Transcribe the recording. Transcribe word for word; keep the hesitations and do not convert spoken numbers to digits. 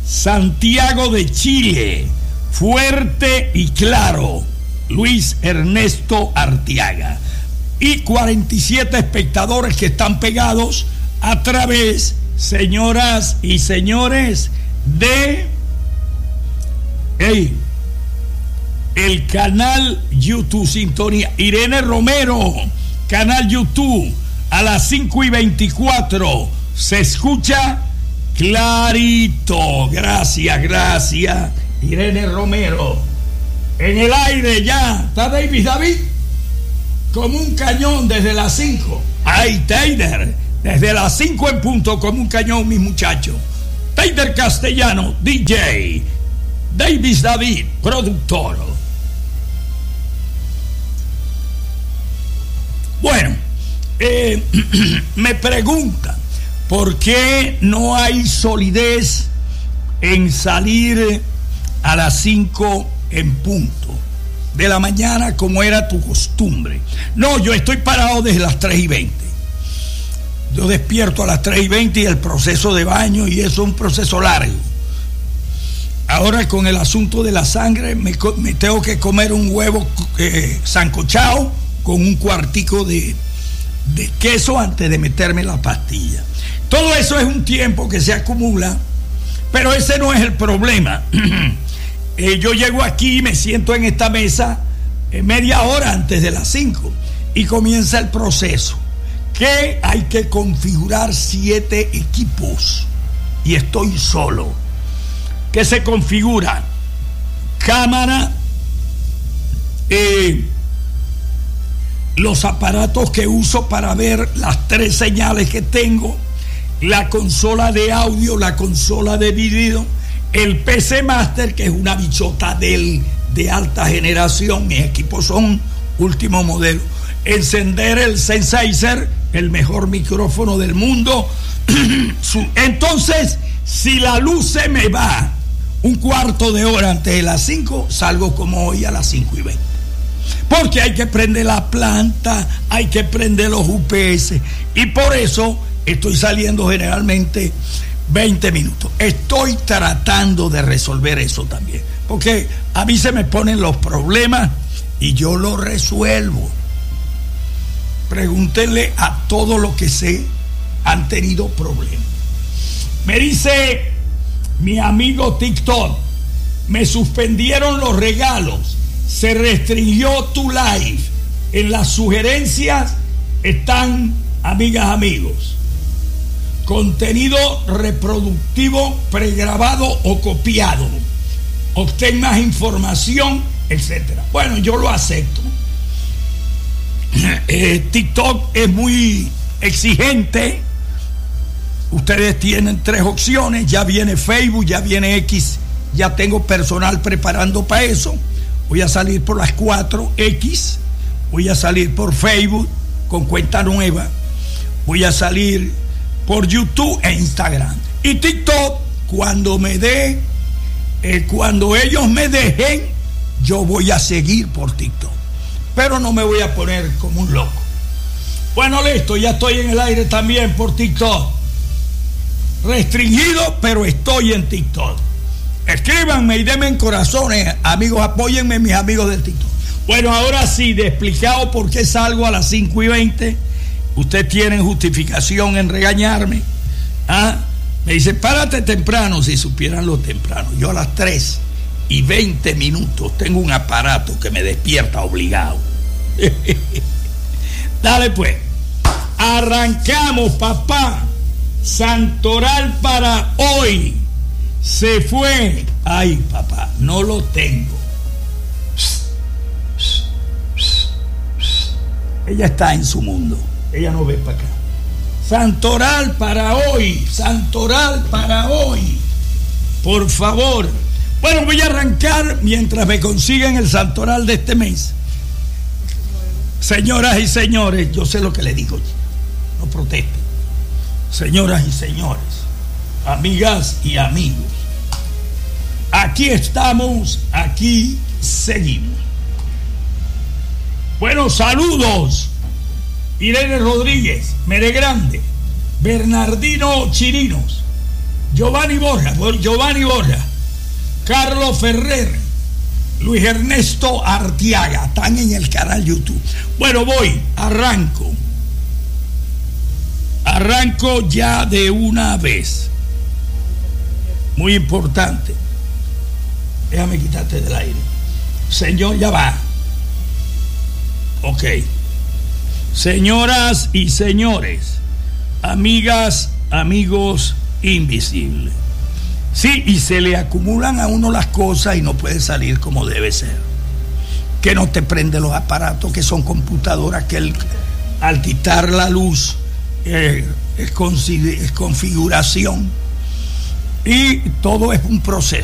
Santiago de Chile, fuerte y claro, Luis Ernesto Arteaga. Y cuarenta y siete espectadores que están pegados a través, señoras y señores, de hey, el canal YouTube Sintonía. Irene Romero, canal YouTube, a las cinco y veinticuatro se escucha clarito. Gracias, gracias, Irene Romero. En el aire ya está David David, como un cañón desde las cinco. Ay, Taylor, desde las cinco en punto, como un cañón, mis muchachos. Taylor Castellano, D J. David David, productor. Bueno, eh, me preguntan por qué no hay solidez en salir a las cinco en punto de la mañana como era tu costumbre. No, yo estoy parado desde las tres y veinte. Yo despierto a las tres y veinte y el proceso de baño, y eso es un proceso largo. Ahora con el asunto de la sangre me, me tengo que comer un huevo eh, sancochado con un cuartico de, de queso antes de meterme la pastilla. Todo eso es un tiempo que se acumula, pero ese no es el problema. eh, yo llego aquí, me siento en esta mesa eh, media hora antes de las cinco y comienza el proceso, que hay que configurar siete equipos y estoy solo. Que se configura cámara, eh, los aparatos que uso para ver las tres señales que tengo, la consola de audio, la consola de video, el P C Master, que es una bichota del, de alta generación, mis equipos son último modelo, encender el Sennheiser, el mejor micrófono del mundo. Entonces, si la luz se me va un cuarto de hora antes de las cinco, salgo como hoy a las cinco y veinte. Porque hay que prender la planta, hay que prender los U P S. Y por eso estoy saliendo generalmente veinte minutos. Estoy tratando de resolver eso también. Porque a mí se me ponen los problemas y yo los resuelvo. Pregúntenle a todos los que sé, han tenido problemas. Me dice mi amigo TikTok, me suspendieron los regalos, se restringió tu live. En las sugerencias están, amigas, amigos, contenido reproductivo pregrabado o copiado, obtén más información, etcétera. Bueno, yo lo acepto. eh, TikTok es muy exigente. Ustedes tienen tres opciones, ya viene Facebook, ya viene X, ya tengo personal preparando para eso. Voy a salir por las cuatro X, voy a salir por Facebook con cuenta nueva, voy a salir por YouTube e Instagram. Y TikTok, cuando me dé, eh, cuando ellos me dejen, yo voy a seguir por TikTok. Pero no me voy a poner como un loco. Bueno, listo, ya estoy en el aire también por TikTok. Restringido, pero estoy en TikTok. Escríbanme y denme en corazones, amigos, apóyenme, mis amigos del TikTok. Bueno, ahora sí, de explicado por qué salgo a las cinco y veinte. Ustedes tienen justificación en regañarme. ¿Ah? Me dice, párate temprano, si supieran lo temprano. Yo a las tres y veinte minutos tengo un aparato que me despierta obligado. Dale pues, arrancamos, papá. Santoral para hoy se fue. Ay, papá, no lo tengo. Ella está en su mundo, ella no ve para acá. Santoral para hoy, Santoral para hoy, por favor. Bueno, voy a arrancar mientras me consiguen el Santoral de este mes. Señoras y señores, yo sé lo que le digo, no protesten. Señoras y señores, amigas y amigos, aquí estamos, aquí seguimos. Bueno, saludos. Irene Rodríguez, Mere Grande, Bernardino Chirinos, Giovanni Borja, Giovanni Borja, Carlos Ferrer, Luis Ernesto Artiaga, están en el canal YouTube. Bueno, voy, arranco. Arranco ya de una vez. Muy importante. Déjame quitarte del aire. Señor, ya va. Ok. Señoras y señores, amigas, amigos invisibles. Sí, y se le acumulan a uno las cosas y no puede salir como debe ser. Que no te prende los aparatos, que son computadoras, que el, al quitar la luz eh, es, es configuración. Y todo es un proceso.